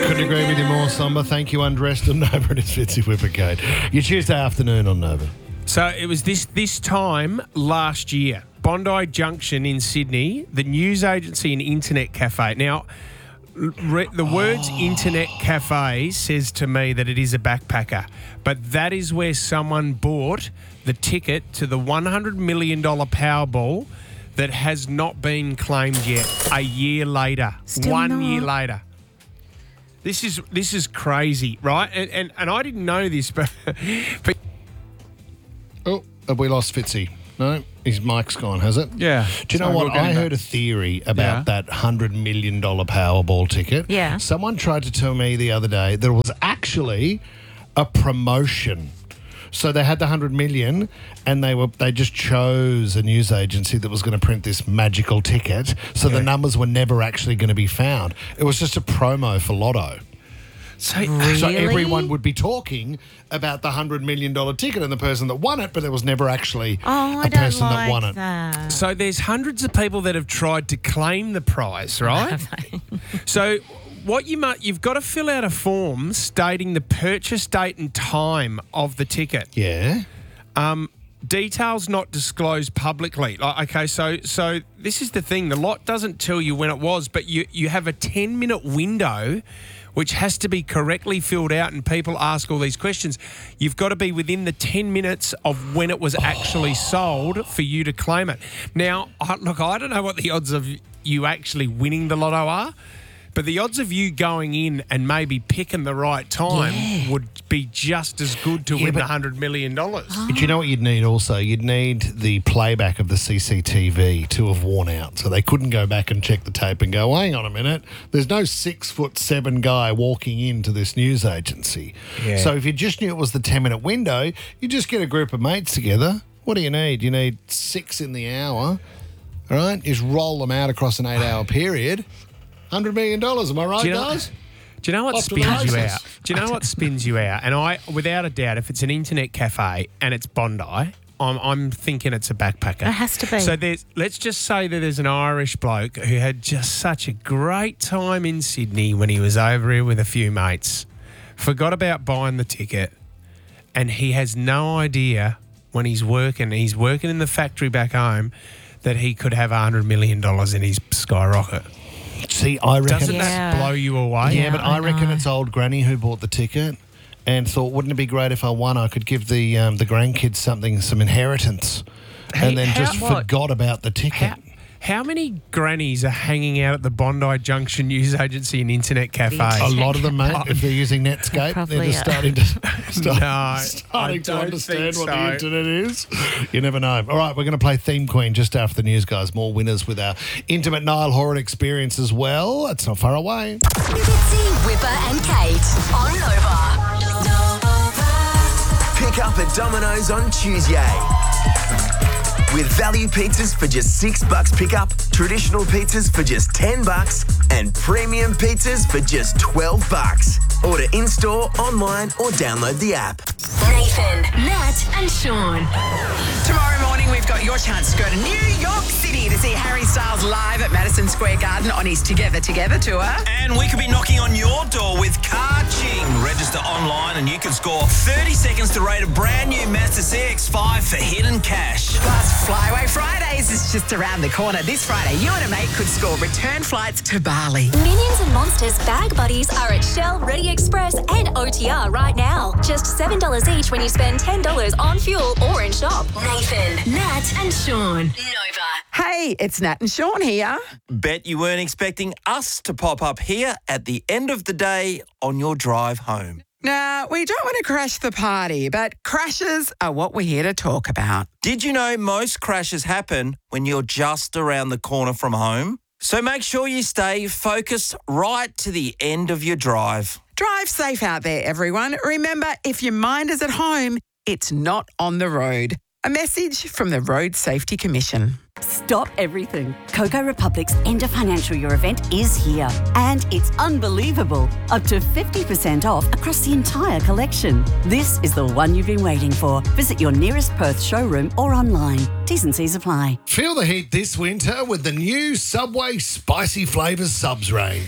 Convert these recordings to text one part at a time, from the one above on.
Couldn't agree with you more, Somber. Thank you, Undressed on Nova, and it's Fitzy Whippercade. Your Tuesday afternoon on Nova. So it was this time last year, Bondi Junction in Sydney, the news agency and internet cafe. Now, the words internet cafe says to me that it is a backpacker, but that is where someone bought the ticket to the $100 million Powerball that has not been claimed yet. A year later, Still 1 not. year later. This is crazy, right? And I didn't know this, but Oh, have we lost Fitzy? No, his mic's gone, has it? yeah. Do you know So what? we're getting I back. heard a theory about that $100 million Powerball ticket. Yeah. Someone tried to tell me the other day that it was actually a promotion. So they had the 100 million and they just chose a news agency that was going to print this magical ticket. So the numbers were never actually going to be found. It was just a promo for Lotto. So, So Really? everyone would be talking about the $100 million ticket and the person that won it, but there was never actually Oh, I a don't person like that won it. that. So there's hundreds of people that have tried to claim the prize, right? So what you've got to fill out a form stating the purchase date and time of the ticket. Yeah. Details not disclosed publicly. Okay, so this is the thing. The lot doesn't tell you when it was, but you have a 10-minute window which has to be correctly filled out, and people ask all these questions. You've got to be within the 10 minutes of when it was actually sold for you to claim it. Now, I don't know what the odds of you actually winning the lotto are, but the odds of you going in and maybe picking the right time would be just as good to win the $100 million. But you know what you'd need also? You'd need the playback of the CCTV to have worn out. So they couldn't go back and check the tape and go, hang on a minute, there's no 6'7" guy walking into this news agency. Yeah. So if you just knew it was the 10-minute window, you just get a group of mates together. What do you need? You need 6 in the hour, all right? Just roll them out across an 8-hour period. $100 million, am I right, guys? Do you know what Off to the spins you races. out? Do you know what spins you out? And I, without a doubt, if it's an internet cafe and it's Bondi, I'm thinking it's a backpacker. It has to be. So let's just say that there's an Irish bloke who had just such a great time in Sydney when he was over here with a few mates, forgot about buying the ticket, and he has no idea when he's working in the factory back home, that he could have $100 million in his skyrocket. See, I reckon... Doesn't Yeah. that blow you away? Yeah, but I I reckon know. it's old granny who bought the ticket and thought, wouldn't it be great if I won? I could give the grandkids some inheritance, and then just forgot about the ticket. How many grannies are hanging out at the Bondi Junction news agency and internet cafe? A lot of them, mate, if they're using Netscape, Probably, they're just yeah. starting to I starting to don't understand think what so. the internet is. You never know. All right, we're going to play Theme Queen just after the news, guys. More winners with our intimate Nile Horan experience as well. It's not far away. Fitzy, Whipper and Kate on Nova. Pick up at Domino's on Tuesday. With value pizzas for just $6 pickup, traditional pizzas for just $10, and premium pizzas for just $12. Order in-store, online, or download the app. Nathan, Nat, and Sean. Tomorrow morning, we've got your chance to go to New York City to see Harry Styles live at Madison Square Garden on his Together Together tour. And we could be knocking on your door with Car Ching. Register online and you can score 30 seconds to rate a brand new Mazda CX-5 for hidden cash. Plus, Flyaway Fridays is just around the corner. This Friday, you and a mate could score return flights to Bali. Minions and Monsters bag buddies are at Shell, Ready Express, and OTR right now. Just $7 each when you spend $10 on fuel or in shop. Nathan, Nat, and Sean. Nova. Hey, it's Nat and Sean here. Bet you weren't expecting us to pop up here at the end of the day on your drive home. Now, we don't want to crash the party, but crashes are what we're here to talk about. Did you know most crashes happen when you're just around the corner from home? So make sure you stay focused right to the end of your drive. Drive safe out there, everyone. Remember, if your mind is at home, it's not on the road. A message from the Road Safety Commission. Stop everything. Coco Republic's end of financial year event is here. And it's unbelievable. Up to 50% off across the entire collection. This is the one you've been waiting for. Visit your nearest Perth showroom or online. T's and C's apply. Feel the heat this winter with the new Subway Spicy Flavours Subs range.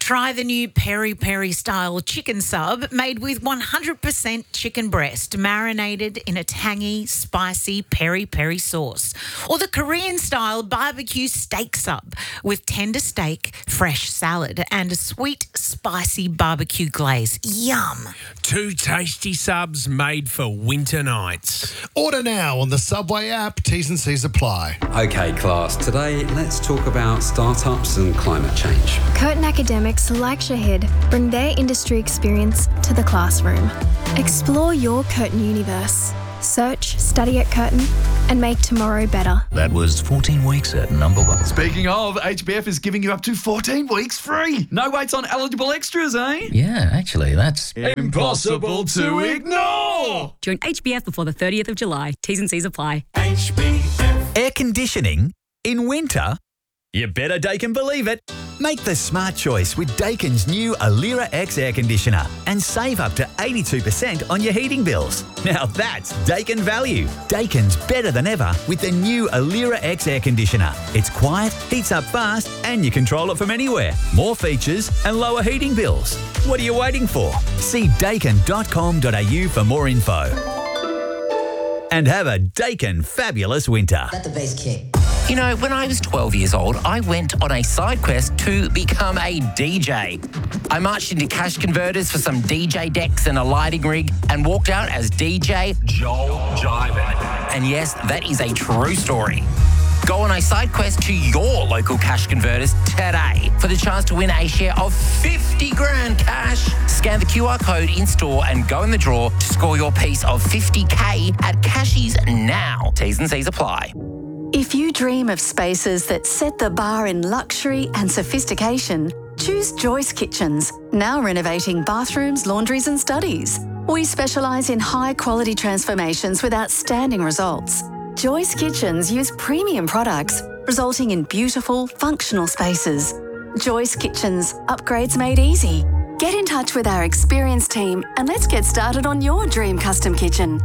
Try the new peri peri style chicken sub made with 100% chicken breast, marinated in a tangy, spicy peri peri sauce. Or the Korean style barbecue steak sub with tender steak, fresh salad, and a sweet, spicy barbecue glaze. Yum. 2 tasty subs made for winter nights. Order now on the Subway app. T's and C's apply. Okay, class. Today, let's talk about startups and climate change. Curtin academics like Shahid bring their industry experience to the classroom. Explore your Curtin universe. Search, study at Curtin, and make tomorrow better. That was 14 weeks at number 1. Speaking of, HBF is giving you up to 14 weeks free. No waits on eligible extras, eh? Yeah, actually, that's impossible to ignore. Join HBF before the 30th of July. T's and C's apply. HBF. Air conditioning in winter? You better Daikin believe it. Make the smart choice with Daikin's new Alira X air conditioner and save up to 82% on your heating bills. Now that's Daikin value. Daikin's better than ever with the new Alira X air conditioner. It's quiet, heats up fast, and you control it from anywhere. More features and lower heating bills. What are you waiting for? See daikin.com.au for more info. And have a Daikin fabulous winter. Let the bass kick. You know, when I was 12 years old, I went on a side quest to become a DJ. I marched into cash converters for some DJ decks and a lighting rig and walked out as DJ Joel Jiven. And yes, that is a true story. Go on a side quest to your local cash converters today for the chance to win a share of 50 grand cash. Scan the QR code in store and go in the draw to score your piece of 50K at Cashies now. T's and C's apply. If you dream of spaces that set the bar in luxury and sophistication, choose Joyce Kitchens, now renovating bathrooms, laundries and studies. We specialise in high-quality transformations with outstanding results. Joyce Kitchens use premium products, resulting in beautiful, functional spaces. Joyce Kitchens, upgrades made easy. Get in touch with our experienced team and let's get started on your dream custom kitchen.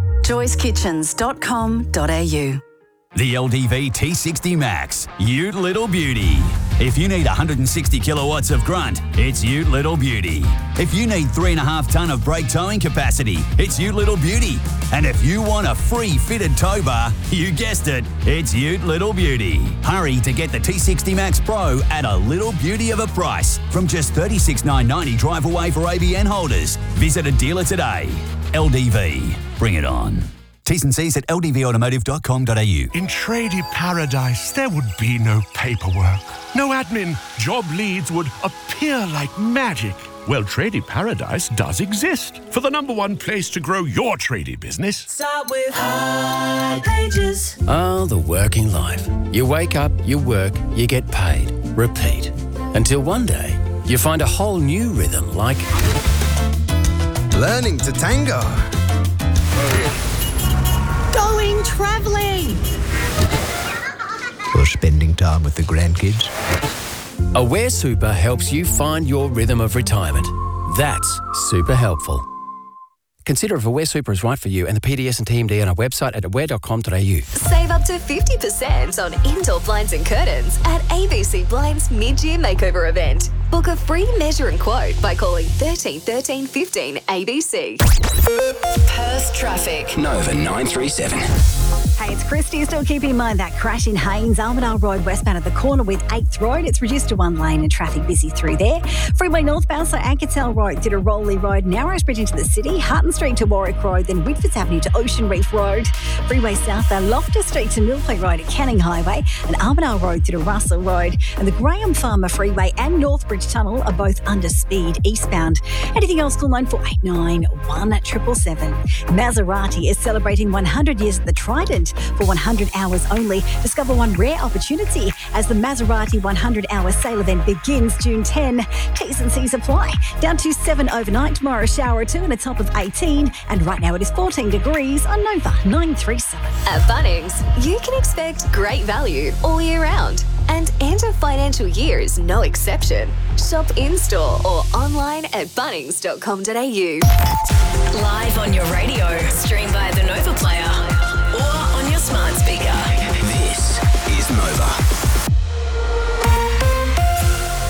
joycekitchens.com.au. The LDV T60 Max, Ute Little Beauty. If you need 160 kilowatts of grunt, it's Ute Little Beauty. If you need 3.5 tonne of brake towing capacity, it's Ute Little Beauty. And if you want a free fitted tow bar, you guessed it, it's Ute Little Beauty. Hurry to get the T60 Max Pro at a little beauty of a price from just $36,990 drive away for ABN holders. Visit a dealer today. LDV, bring it on. T's and C's at ldvautomotive.com.au. In Tradie Paradise, there would be no paperwork, no admin. Job leads would appear like magic. Well, Tradie Paradise does exist for the #1 place to grow your tradie business. Start with High Pages. Oh, the working life. You wake up, you work, you get paid. Repeat. Until one day, you find a whole new rhythm like... Learning to tango. Going travelling. Or spending time with the grandkids. Aware Super helps you find your rhythm of retirement. That's super helpful. Consider if Aware Super is right for you and the PDS and TMD on our website at aware.com.au. Save up to 50% on indoor blinds and curtains at ABC Blinds mid-year makeover event. Book a free measure and quote by calling 13 13 15 ABC. Perth traffic. Nova 937. Hey, it's Christy. Still keeping in mind that crash in Haynes, Armadale Road westbound at the corner with 8th Road. It's reduced to 1 lane and traffic busy through there. Freeway northbound, so Anketel Road through to Rowley Road, Narrows Bridge into the city, Harton Street to Warwick Road, then Whitfords Avenue to Ocean Reef Road. Freeway southbound, Loftus Street to Millplay Road at Canning Highway, and Armadale Road through to Russell Road. And the Graham Farmer Freeway and Northbridge Tunnel are both under speed eastbound. Anything else, call 9489 1777. Maserati is celebrating 100 years at the Trident for 100 hours only. Discover one rare opportunity as the Maserati 100-hour sale event begins June 10. T's and C's apply. Down to 7 overnight, tomorrow shower 2 and a top of 18. And right now it is 14 degrees on Nova 937. At Bunnings, you can expect great value all year round. And end of financial year is no exception. Shop in-store or online at bunnings.com.au. Live on your radio, stream via the Nova Player or on your smart speaker. This is Nova. Good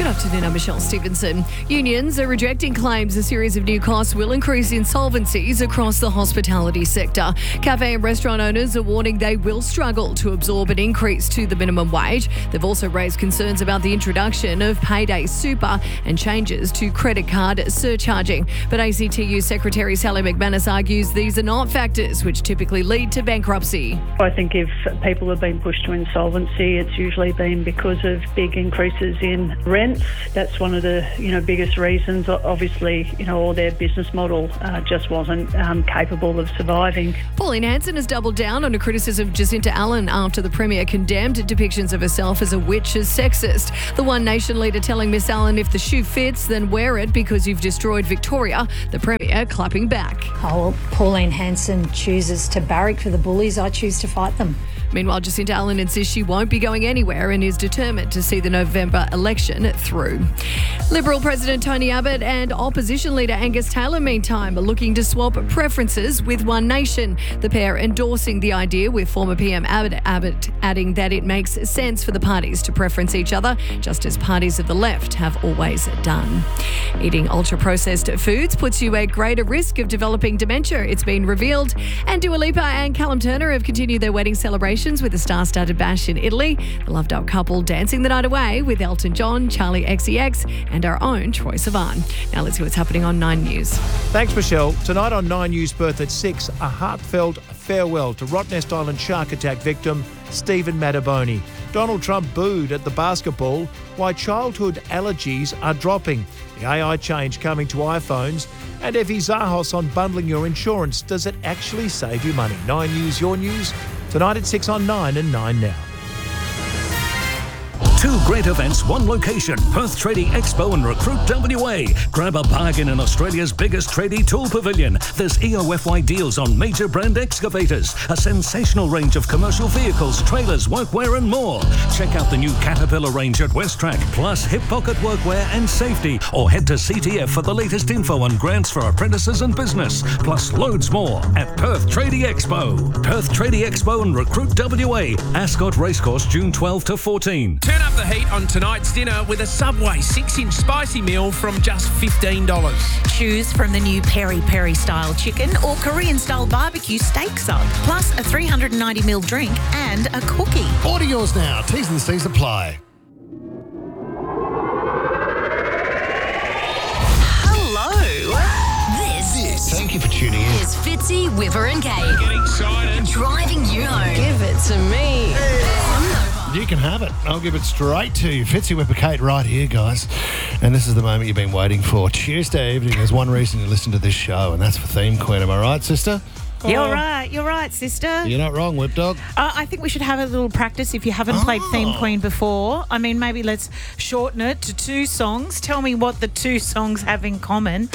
afternoon, I'm Michelle Stevenson. Unions are rejecting claims a series of new costs will increase insolvencies across the hospitality sector. Cafe and restaurant owners are warning they will struggle to absorb an increase to the minimum wage. They've also raised concerns about the introduction of payday super and changes to credit card surcharging. But ACTU Secretary Sally McManus argues these are not factors which typically lead to bankruptcy. I think if people have been pushed to insolvency, it's usually been because of big increases in rents. That's one of the biggest reasons. Obviously, all their business model just wasn't capable of surviving. Pauline Hanson has doubled down on a criticism of Jacinta Allen after the Premier condemned depictions of herself as a witch as sexist. The One Nation leader telling Miss Allen, if the shoe fits, then wear it because you've destroyed Victoria. The Premier clapping back. Oh, well, Pauline Hanson chooses to barrack for the bullies. I choose to fight them. Meanwhile, Jacinta Allen insists she won't be going anywhere and is determined to see the November election through. Liberal President Tony Abbott and opposition leader Angus Taylor, meantime, are looking to swap preferences with One Nation. The pair endorsing the idea, with former PM Abbott adding that it makes sense for the parties to preference each other, just as parties of the left have always done. Eating ultra-processed foods puts you at greater risk of developing dementia, it's been revealed. And Dua Lipa and Callum Turner have continued their wedding celebrations with a star-studded bash in Italy. The loved-up couple dancing the night away with Elton John, Charlie XCX and our own Troye Sivan. Now let's see what's happening on 9 News. Thanks, Michelle. Tonight on 9 News Birth at 6, a heartfelt farewell to Rottnest Island shark attack victim Stephen Mataboni. Donald Trump booed at the basketball. Why childhood allergies are dropping. The AI change coming to iPhones. And Effie Zahos on bundling your insurance. Does it actually save you money? 9 News, your news. Tonight at 6 on 9 and 9 now. Two great events, one location. Perth Tradie Expo and Recruit WA. Grab a bargain in Australia's biggest tradie tool pavilion. There's EOFY deals on major brand excavators, a sensational range of commercial vehicles, trailers, workwear and more. Check out the new Caterpillar range at Westrack, plus hip pocket workwear and safety. Or head to CTF for the latest info on grants for apprentices and business, plus loads more at Perth Tradie Expo. Perth Tradie Expo and Recruit WA. Ascot Racecourse, June 12 to 14. Turn up the heat on tonight's dinner with a Subway 6-inch spicy meal from just $15. Choose from the new Peri Peri style chicken or Korean style barbecue steak sub, plus a 390ml drink and a cookie. Order yours now. T's and C's apply. Thank you for tuning in. Is Fitzy, Whipper and Kate. Get excited. Driving you home. Give it to me. You can have it. I'll give it straight to you. Fitzy Whipper Kate right here, guys. And this is the moment you've been waiting for. Tuesday evening, there's one reason you listen to this show, and that's for Theme Queen. Am I right, sister? You're right, sister. You're not wrong, Whip Dog. I think we should have a little practice if you haven't played Theme Queen before. I mean, maybe let's shorten it to 2 songs. Tell me what the 2 songs have in common.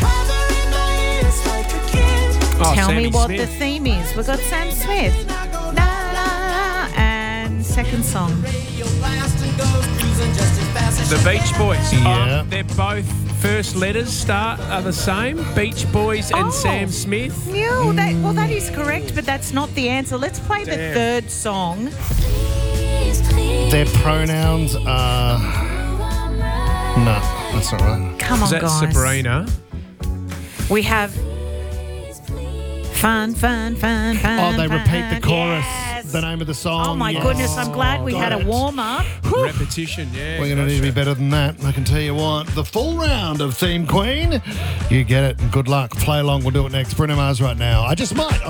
Tell me what the theme is. We've got Sam Smith. La, la, la, and second song. The Beach Boys. Yeah. They're both first letters are the same. Beach Boys and Sam Smith. No, that is correct, but that's not the answer. Let's play the third song. Their pronouns are... No, that's not right. Come on, guys. Is that Sabrina? We have... Fun. Oh, they repeat the chorus, the name of the song. Oh, my goodness, I'm glad we had a warm-up. Repetition, yeah. We're going to need to be better than that. I can tell you what. The full round of Theme Queen. You get it, and good luck. Play along. We'll do it next. Bruno Mars right now. I just might.